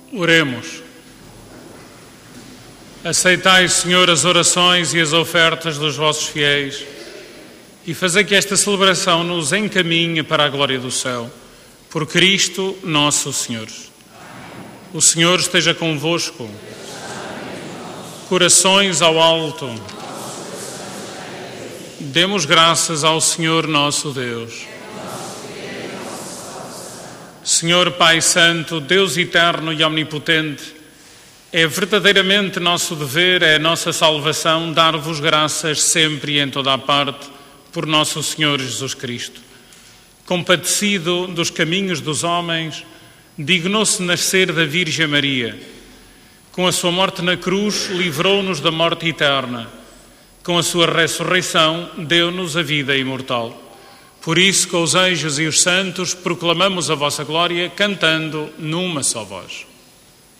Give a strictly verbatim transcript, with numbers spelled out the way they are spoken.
Oremos. Aceitai, Senhor, as orações e as ofertas dos vossos fiéis e fazei que esta celebração nos encaminhe para a glória do céu. Por Cristo nosso Senhor. O Senhor esteja convosco. Corações ao alto. Demos graças ao Senhor nosso Deus. Senhor Pai Santo, Deus eterno e omnipotente, é verdadeiramente nosso dever, é nossa salvação, dar-vos graças sempre e em toda a parte, por nosso Senhor Jesus Cristo. Compadecido dos caminhos dos homens, dignou-se nascer da Virgem Maria. Com a sua morte na cruz, livrou-nos da morte eterna. Com a sua ressurreição, deu-nos a vida imortal. Por isso, com os anjos e os santos, proclamamos a vossa glória, cantando numa só voz.